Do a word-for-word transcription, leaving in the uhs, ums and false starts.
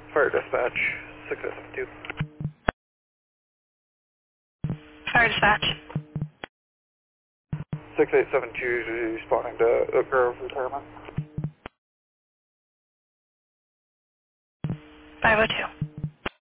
Fire dispatch, six eight seven two. Fire dispatch. six eight seven two responding to Oak Grove retirement. five oh two.